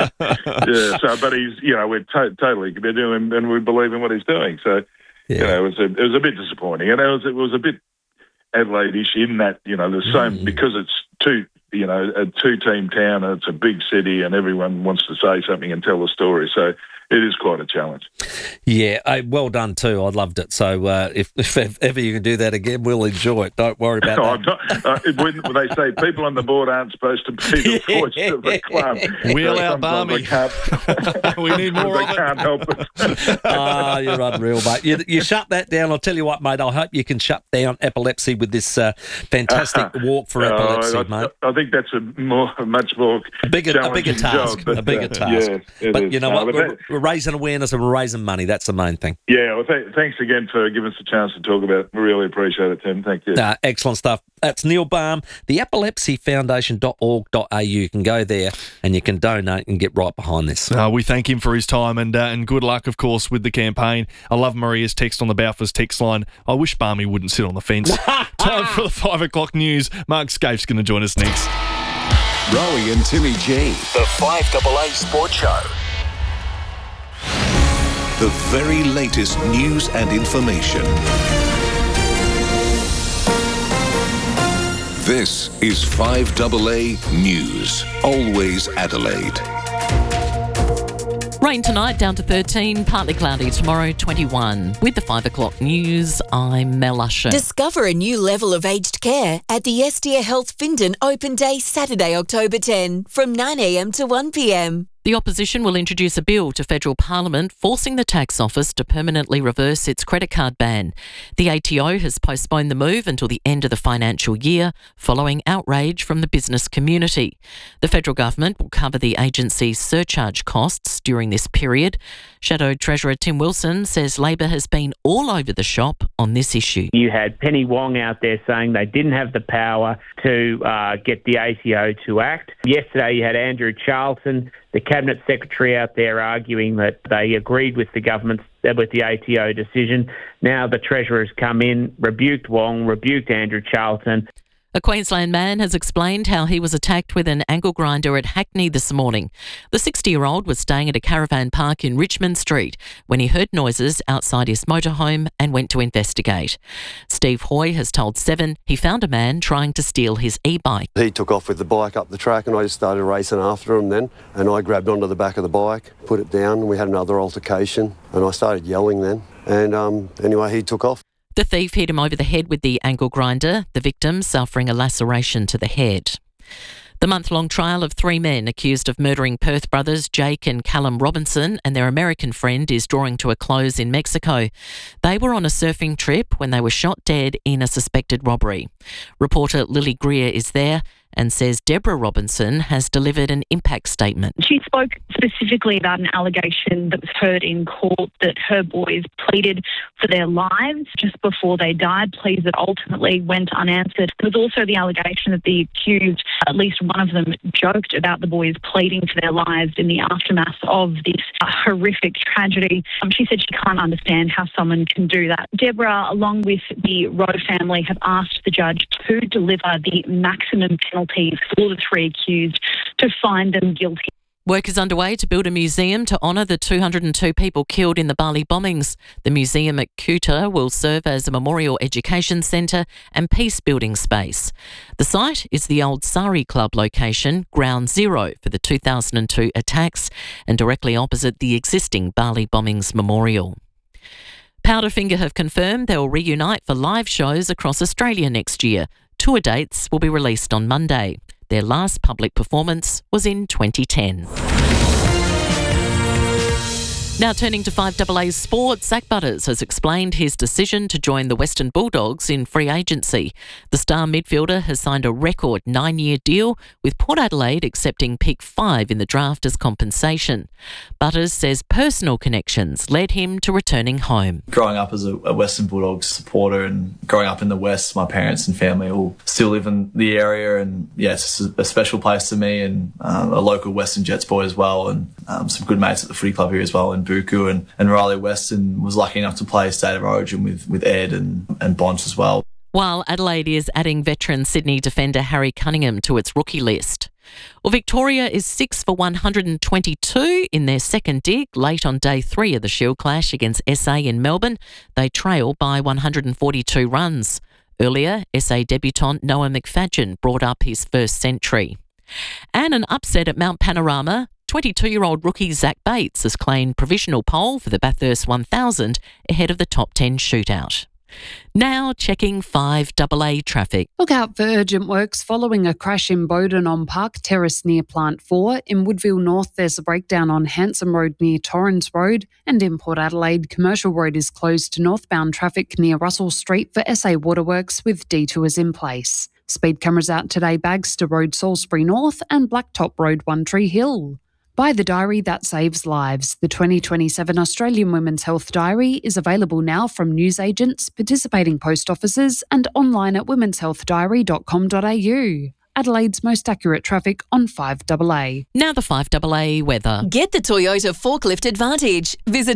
But he's, we're totally committed to him, and we believe in what he's doing. So, it was a bit disappointing, and it was a bit Adelaide-ish in that, there's so because it's a two-team town, and it's a big city, and everyone wants to say something and tell a story. So it is quite a challenge. Yeah, well done too. I loved it. So if ever you can do that again, we'll enjoy it. Don't worry about that. When they say people on the board aren't supposed to be the voice of the club. Wheel out, Barmy. We need more of it. They can't help it. You're unreal, mate. You shut that down. I'll tell you what, mate, I hope you can shut down epilepsy with this fantastic walk for epilepsy, mate. I think that's a much more bigger task. Job, a bigger task. But you know what? We're raising awareness and we're raising money. That's the main thing. Yeah, well, thanks again for giving us a chance to talk about it. We really appreciate it, Tim. Thank you. Excellent stuff. That's Neil Balme, the epilepsyfoundation.org.au. You can go there and you can donate and get right behind this. We thank him for his time and good luck, of course, with the campaign. I love Maria's text on the Balfour's text line. I wish Barmy wouldn't sit on the fence. Time for the 5 o'clock news. Mark Scaife's going to join us next. Rowie and Timmy G, the 5AA Sport Show. The very latest news and information. This is 5AA News. Always Adelaide. Rain tonight, down to 13, partly cloudy tomorrow, 21. With the 5 o'clock news, I'm Mel Usher. Discover a new level of aged care at the Estia Health Findon Open Day, Saturday, October 10, from 9am to 1pm. The opposition will introduce a bill to federal parliament forcing the tax office to permanently reverse its credit card ban. The ATO has postponed the move until the end of the financial year, following outrage from the business community. The federal government will cover the agency's surcharge costs during this period. Shadow Treasurer Tim Wilson says Labor has been all over the shop on this issue. You had Penny Wong out there saying they didn't have the power to get the ATO to act. Yesterday you had Andrew Charlton, the Cabinet Secretary, out there arguing that they agreed with the ATO decision. Now the Treasurer has come in, rebuked Wong, rebuked Andrew Charlton. A Queensland man has explained how he was attacked with an angle grinder at Hackney this morning. The 60-year-old was staying at a caravan park in Richmond Street when he heard noises outside his motorhome and went to investigate. Steve Hoy has told Seven he found a man trying to steal his e-bike. He took off with the bike up the track and I just started racing after him then, and I grabbed onto the back of the bike, put it down, and we had another altercation and I started yelling then, and anyway he took off. The thief hit him over the head with the angle grinder, the victim suffering a laceration to the head. The month-long trial of 3 men accused of murdering Perth brothers Jake and Callum Robinson and their American friend is drawing to a close in Mexico. They were on a surfing trip when they were shot dead in a suspected robbery. Reporter Lily Greer is there and says Deborah Robinson has delivered an impact statement. She spoke specifically about an allegation that was heard in court that her boys pleaded for their lives just before they died, pleas that ultimately went unanswered. There was also the allegation that the accused, at least one of them, joked about the boys pleading for their lives in the aftermath of this horrific tragedy. She said she can't understand how someone can do that. Deborah, along with the Rowe family, have asked the judge to deliver the maximum penalties for the three accused to find them guilty. Work is underway to build a museum to honour the 202 people killed in the Bali bombings. The museum at Kuta will serve as a memorial education centre and peace-building space. The site is the old Sari Club location, ground zero for the 2002 attacks, and directly opposite the existing Bali bombings memorial. Powderfinger have confirmed they will reunite for live shows across Australia next year. Tour dates will be released on Monday. Their last public performance was in 2010. Now turning to 5AA's sport, Zach Butters has explained his decision to join the Western Bulldogs in free agency. The star midfielder has signed a record 9-year deal, with Port Adelaide accepting pick 5 in the draft as compensation. Butters says personal connections led him to returning home. Growing up as a Western Bulldogs supporter and growing up in the West, my parents and family all still live in the area, and it's a special place to me, and a local Western Jets boy as well, and some good mates at the footy club here as well, and Buku and Riley Weston. Was lucky enough to play State of Origin with Ed and Bonch as well. While Adelaide is adding veteran Sydney defender Harry Cunningham to its rookie list. Well, Victoria is 6 for 122 in their second dig late on day 3 of the Shield clash against SA in Melbourne. They trail by 142 runs. Earlier, SA debutant Noah McFadden brought up his first century. And an upset at Mount Panorama. 22-year-old rookie Zach Bates has claimed provisional pole for the Bathurst 1000 ahead of the top 10 shootout. Now checking 5AA traffic. Look out for urgent works following a crash in Bowden on Park Terrace near Plant 4. In Woodville North, there's a breakdown on Hanson Road near Torrens Road. And in Port Adelaide, Commercial Road is closed to northbound traffic near Russell Street for SA Waterworks with detours in place. Speed cameras out today, Bagster Road, Salisbury North and Blacktop Road, One Tree Hill. Buy the diary that saves lives. The 2027 Australian Women's Health Diary is available now from newsagents, participating post offices and online at womenshealthdiary.com.au. Adelaide's most accurate traffic on 5AA. Now the 5AA weather. Get the Toyota Forklift Advantage. Visit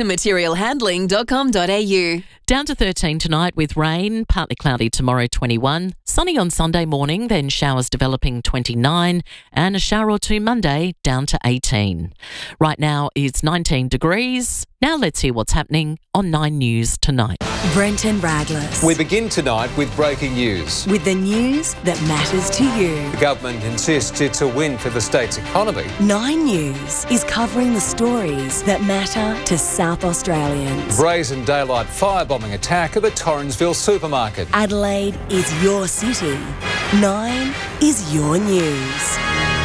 toyotamaterialhandling.com.au. Down to 13 tonight with rain, partly cloudy tomorrow 21, sunny on Sunday morning, then showers developing 29, and a shower or two Monday down to 18. Right now it's 19 degrees. Now let's hear what's happening on 9 News tonight. Brenton Radless. We begin tonight with breaking news. With the news that matters to you. The government insists it's a win for the state's economy. 9 News is covering the stories that matter to South Australians. Brazen daylight firebombing attack at the Torrensville supermarket. Adelaide is your city. 9 is your news.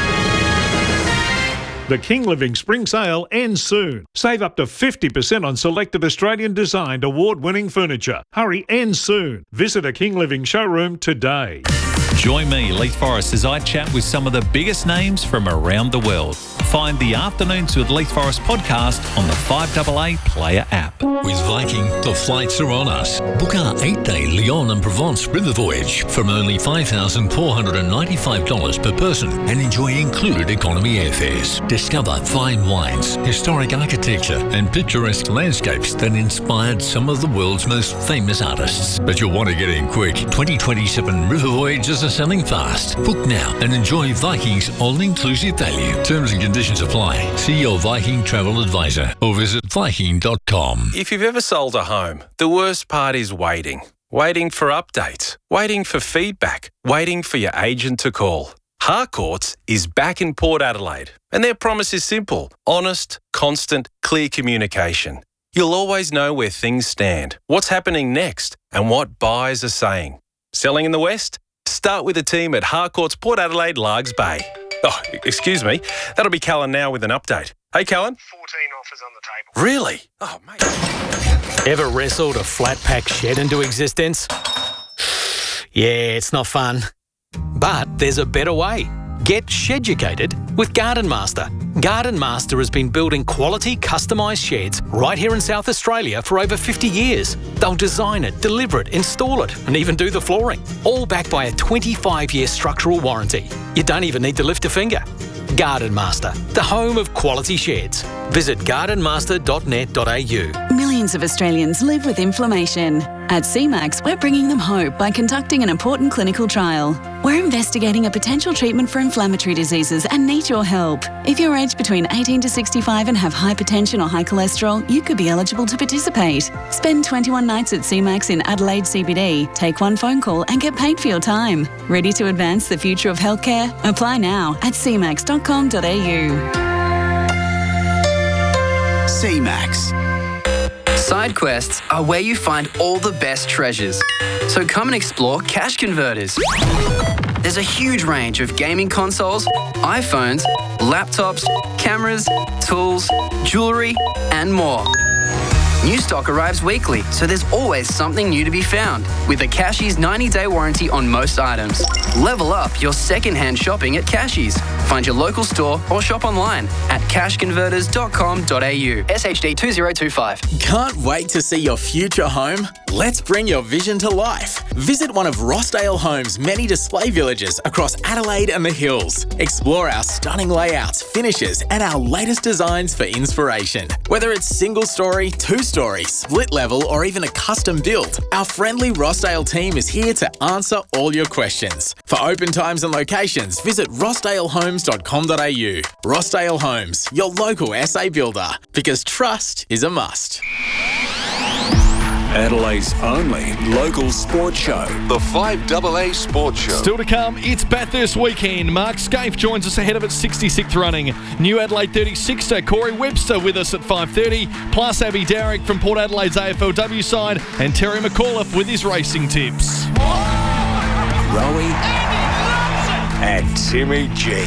The King Living Spring Sale ends soon. Save up to 50% on selected Australian-designed award-winning furniture. Hurry, ends soon. Visit a King Living showroom today. Join me, Leith Forrest, as I chat with some of the biggest names from around the world. Find the Afternoons with Leith Forrest podcast on the 5AA Player app. With Viking, the flights are on us. Book our 8-day Lyon and Provence river voyage from only $5,495 per person and enjoy included economy airfares. Discover fine wines, historic architecture and picturesque landscapes that inspired some of the world's most famous artists. But you'll want to get in quick. 2027 river voyages are selling fast. Book now and enjoy Viking's all-inclusive value. Terms and conditions apply. See your Viking travel advisor or visit Viking.com. If you've ever sold a home, the worst part is waiting. Waiting for updates, waiting for feedback, waiting for your agent to call. Harcourts is back in Port Adelaide, and their promise is simple: honest, constant, clear communication. You'll always know where things stand, what's happening next, and what buyers are saying. Selling in the West? Start with the team at Harcourts Port Adelaide, Largs Bay. Oh, excuse me. That'll be Callan now with an update. Hey, Callan. 14 offers on the table. Really? Oh, mate. Ever wrestled a flat pack shed into existence? Yeah, it's not fun. But there's a better way. Get sheducated with Garden Master. Garden Master has been building quality customised sheds right here in South Australia for over 50 years. They'll design it, deliver it, install it, and even do the flooring. All backed by a 25-year structural warranty. You don't even need to lift a finger. Garden Master, the home of quality sheds. Visit gardenmaster.net.au. Millions of Australians live with inflammation. At CMAX, we're bringing them hope by conducting an important clinical trial. We're investigating a potential treatment for inflammatory diseases and need your help. If you're aged between 18 to 65 and have hypertension or high cholesterol, you could be eligible to participate. Spend 21 nights at CMAX in Adelaide CBD, take one phone call and get paid for your time. Ready to advance the future of healthcare? Apply now at cmax.com.au. CMAX. Side quests are where you find all the best treasures. So come and explore Cash Converters. There's a huge range of gaming consoles, iPhones, laptops, cameras, tools, jewellery, and more. New stock arrives weekly, so there's always something new to be found. With a Cashies 90-day warranty on most items. Level up your second-hand shopping at Cashies. Find your local store or shop online at cashconverters.com.au. SHD 2025. Can't wait to see your future home? Let's bring your vision to life. Visit one of Rossdale Homes' many display villages across Adelaide and the Hills. Explore our stunning layouts, finishes, and our latest designs for inspiration. Whether it's single-story, two-story, split-level, or even a custom build, our friendly Rossdale team is here to answer all your questions. For open times and locations, visit rossdalehomes.com.au. Rossdale Homes, your local SA builder, because trust is a must. Adelaide's only local sports show, the 5AA Sports Show. Still to come, it's Bathurst weekend. Mark Scaife joins us ahead of its 66th running. New Adelaide 36er Corey Webster with us at 5:30, plus Abby Darrick from Port Adelaide's AFLW side, and Terry McAuliffe with his racing tips. Rowie and Timmy G.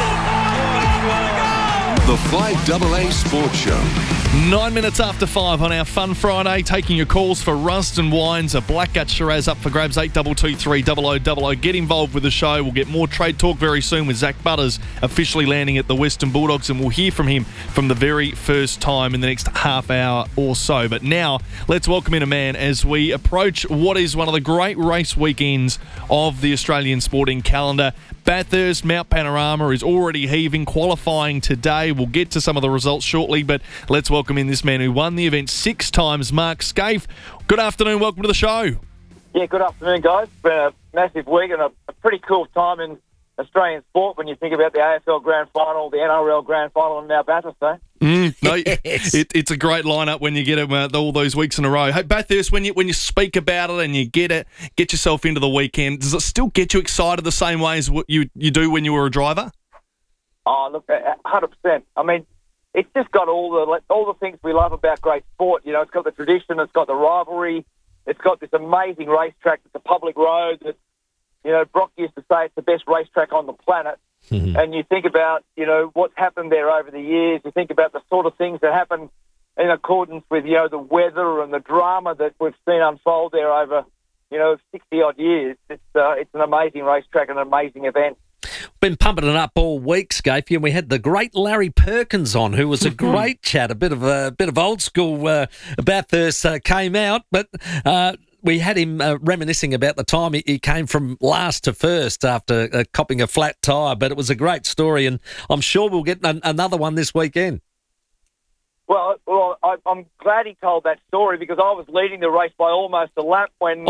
The 5AA Sports Show. 9 minutes after 5 on our Fun Friday, taking your calls for Rusden Wines, a Blackgut Shiraz up for grabs, 8223 0000. Get involved with the show. We'll get more trade talk very soon with Zach Butters officially landing at the Western Bulldogs, and we'll hear from him from the very first time in the next half hour or so. But now, let's welcome in a man as we approach what is one of the great race weekends of the Australian sporting calendar. Bathurst Mount Panorama is already heaving, qualifying today. We'll get to some of the results shortly, but let's welcome in this man who won the event 6 times, Mark Scaife. Good afternoon, welcome to the show. Yeah, good afternoon, guys. It's been a massive week and a pretty cool time in Australian sport when you think about the AFL Grand Final, the NRL Grand Final, and now Bathurst, eh? It's a great lineup when you get them all those weeks in a row. Hey, Bathurst, when you speak about it and you get yourself into the weekend, does it still get you excited the same way as what you do when you were a driver? Oh, look, 100%. I mean, it's just got all the things we love about great sport. You know, it's got the tradition, it's got the rivalry, it's got this amazing racetrack. It's a public road. That, you know, Brock used to say it's the best racetrack on the planet. Mm-hmm. And you think about, you know, what's happened there over the years. You think about the sort of things that happen in accordance with, you know, the weather and the drama that we've seen unfold there over, you know, 60-odd years. It's an amazing racetrack and an amazing event. Been pumping it up all week, Scaife, and we had the great Larry Perkins on, who was a great chat. A bit of old school Bathurst came out, but we had him reminiscing about the time he came from last to first after copping a flat tyre. But it was a great story, and I'm sure we'll get another one this weekend. Well, I'm glad he told that story because I was leading the race by almost a lap when.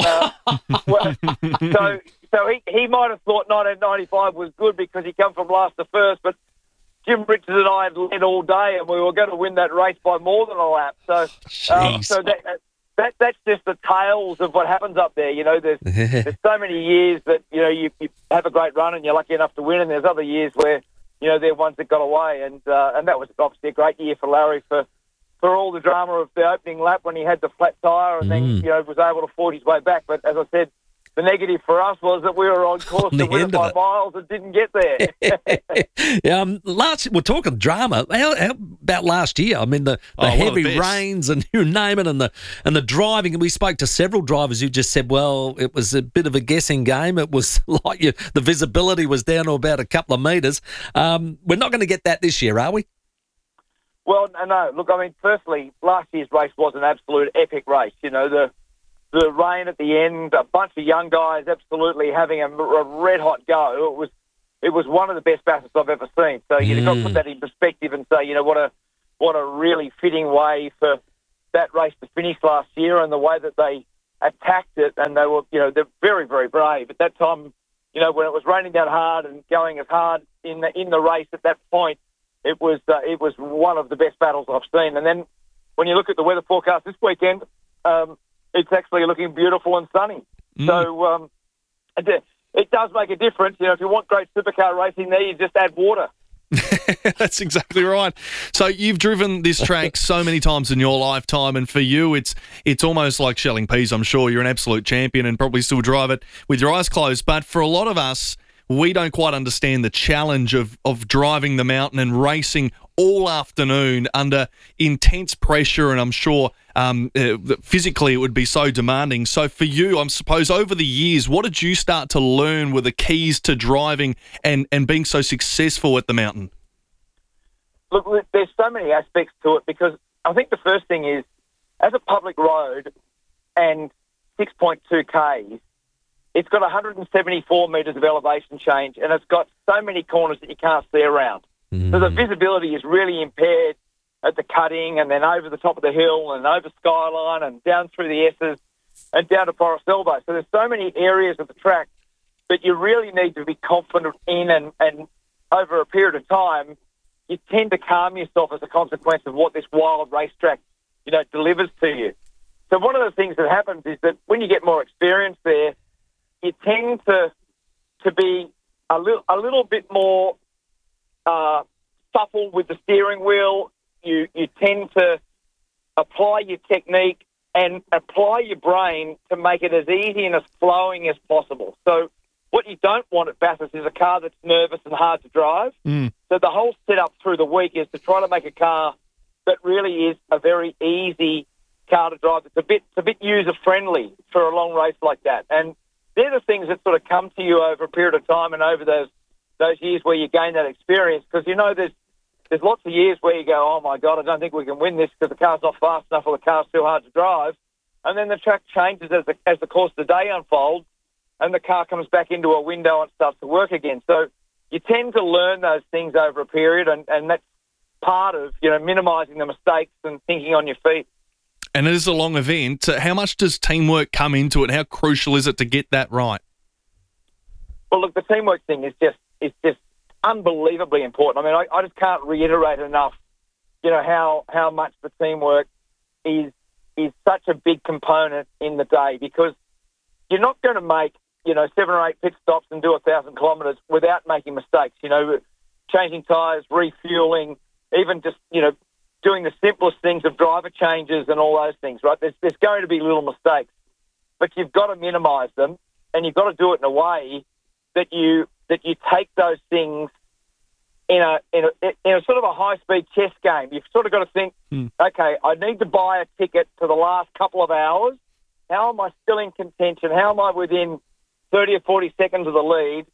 So he might have thought 1995 was good because he came from last to first, but Jim Richards and I had led all day and we were going to win that race by more than a lap. So that's just the tales of what happens up there. You know, there's so many years that, you know, you have a great run and you're lucky enough to win, and there's other years where, you know, they're ones that got away. And that was obviously a great year for Larry for all the drama of the opening lap when he had the flat tyre and then, you know, was able to forge his way back. But as I said, The negative for us was that we were on course to win it by miles and didn't get there. We're talking drama. How about last year? I mean, the heavy rains and you name it, and the driving. And we spoke to several drivers who just said, well, it was a bit of a guessing game. It was like the visibility was down to about a couple of metres. We're not going to get that this year, are we? Well, no. Look, I mean, firstly, last year's race was an absolute epic race. You know, the rain at the end, a bunch of young guys absolutely having a red-hot go. It was one of the best battles I've ever seen. So you've got to put that in perspective and say, you know, what a really fitting way for that race to finish last year, and the way that they attacked it, and they were, you know, they're very, very brave. At that time, you know, when it was raining that hard and going as hard in the race at that point, it was one of the best battles I've seen. And then when you look at the weather forecast this weekend, it's actually looking beautiful and sunny. So it does make a difference. You know, if you want great supercar racing there, you just add water. That's exactly right. So you've driven this track so many times in your lifetime, and for you, it's almost like shelling peas. I'm sure you're an absolute champion and probably still drive it with your eyes closed. But for a lot of us, we don't quite understand the challenge of driving the mountain and racing all afternoon under intense pressure, and I'm sure physically it would be so demanding. So for you, I suppose over the years, what did you start to learn were the keys to driving and being so successful at the mountain? Look, there's so many aspects to it, because I think the first thing is, as a public road and 6.2 Ks, it's got 174 metres of elevation change, and it's got so many corners that you can't see around. So the visibility is really impaired at the cutting, and then over the top of the hill and over Skyline and down through the S's and down to Forest Elbow. So there's so many areas of the track that you really need to be confident in, and over a period of time, you tend to calm yourself as a consequence of what this wild racetrack, you know, delivers to you. So one of the things that happens is that when you get more experience there, you tend to be a little bit more supple with the steering wheel. You tend to apply your technique and apply your brain to make it as easy and as flowing as possible. So what you don't want at Bathurst is a car that's nervous and hard to drive. So the whole setup through the week is to try to make a car that really is a very easy car to drive. It's a bit user-friendly for a long race like that. And they're the things that sort of come to you over a period of time and over those years where you gain that experience. Because, you know, there's lots of years where you go, oh, my God, I don't think we can win this because the car's not fast enough or the car's too hard to drive. And then the track changes as the course of the day unfolds, and the car comes back into a window and starts to work again. So you tend to learn those things over a period, and that's part of, you know, minimising the mistakes and thinking on your feet. And it is a long event. How much does teamwork come into it? How crucial is it to get that right? Well, look, the teamwork thing is just unbelievably important. I mean, I just can't reiterate enough, you know, how much the teamwork is such a big component in the day, because you're not going to make, you know, 7 or 8 pit stops and do 1,000 kilometres without making mistakes. You know, changing tyres, refueling, even just, you know, doing the simplest things of driver changes and all those things, right? There's going to be little mistakes, but you've got to minimise them, and you've got to do it in a way that you take those things in a sort of a high-speed chess game. You've sort of got to think, okay, I need to buy a ticket for the last couple of hours. How am I still in contention? How am I within 30 or 40 seconds of the lead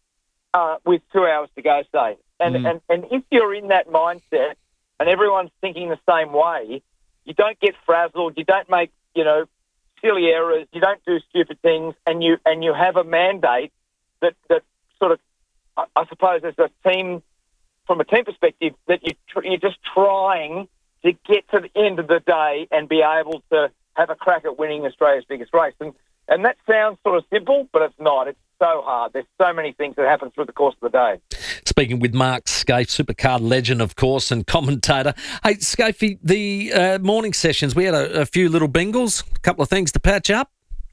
with 2 hours to go, say? And if you're in that mindset and everyone's thinking the same way, you don't get frazzled, you don't make, you know, silly errors, you don't do stupid things, and you have a mandate that sort of, I suppose, as a team, from a team perspective, that you're just trying to get to the end of the day and be able to have a crack at winning Australia's biggest race. And that sounds sort of simple, but it's not. It's so hard. There's so many things that happen through the course of the day. Speaking with Mark Skaife, supercar legend, of course, and commentator. Hey, Skaife, the morning sessions, we had a few little bingles, a couple of things to patch up.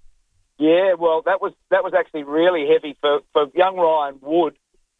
Yeah, well, that was actually really heavy for young Ryan Wood.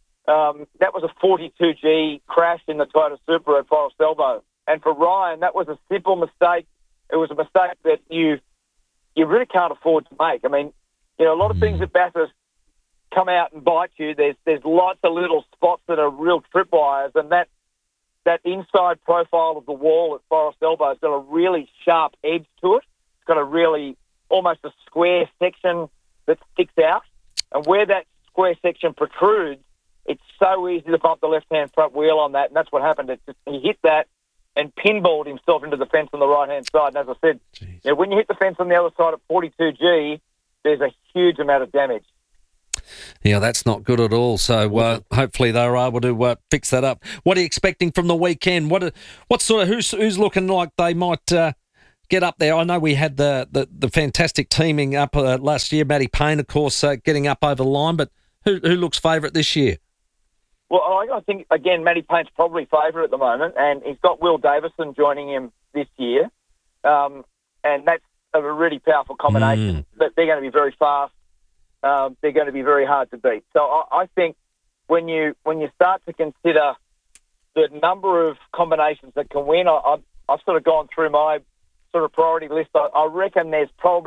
That was a 42G crash in the Toyota Supra at Forest Elbow. And for Ryan, that was a simple mistake. It was a mistake that you really can't afford to make. I mean, You know, a lot of things at Bathurst come out and bite you. There's lots of little spots that are real tripwires, and that inside profile of the wall at Forest Elbow's got a really sharp edge to it. It's got a really almost a square section that sticks out, and where that square section protrudes, it's so easy to bump the left-hand front wheel on that, and that's what happened. He hit that and pinballed himself into the fence on the right-hand side. And as I said, you know, when you hit the fence on the other side at 42G, there's a huge amount of damage. Yeah, that's not good at all. So hopefully they're able to fix that up. What are you expecting from the weekend? What sort of who's looking like they might get up there? I know we had the fantastic teaming up last year. Matty Payne, of course, getting up over the line. But who looks favourite this year? Well, I think, again, Matty Payne's probably favourite at the moment, and he's got Will Davison joining him this year. And that's a really powerful combination. But they're going to be very fast. They're going to be very hard to beat. So I think when you start to consider the number of combinations that can win, I've sort of gone through my sort of priority list. I reckon there's probably